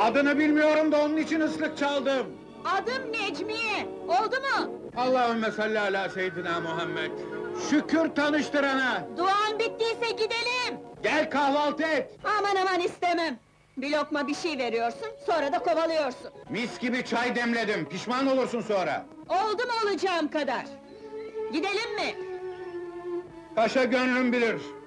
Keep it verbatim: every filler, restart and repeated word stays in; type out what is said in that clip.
Adını bilmiyorum da onun için ıslık çaldım. Adım Necmiye, oldu mu? Allahümme salli ala seyyidina Muhammed. Şükür tanıştırana. Duan bittiyse gidelim! Gel kahvaltı et. Aman aman istemem! Bir lokma bir şey veriyorsun, sonra da kovalıyorsun. Mis gibi çay demledim, pişman olursun sonra. Oldu mu olacağım kadar? Gidelim mi? Paşa gönlüm bilir.